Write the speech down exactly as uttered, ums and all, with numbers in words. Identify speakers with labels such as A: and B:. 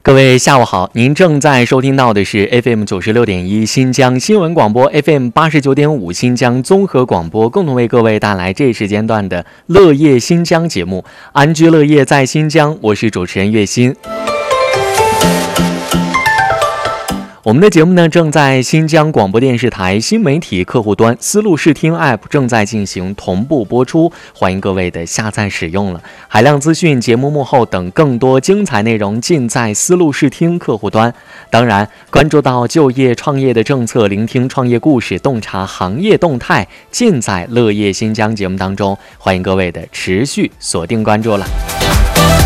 A: 各位下午好，您正在收听到的是 F M 九十六点一新疆新闻广播 F M 八十九点五新疆综合广播，共同为各位带来这时间段的乐业新疆节目，安居乐业在新疆，我是主持人岳鑫。我们的节目呢，正在新疆广播电视台新媒体客户端丝路视听 App 正在进行同步播出，欢迎各位的下载使用了。海量资讯、节目幕后等更多精彩内容尽在丝路视听客户端。当然，关注到就业创业的政策，聆听创业故事，洞察行业动态，尽在乐业新疆节目当中。欢迎各位的持续锁定关注了。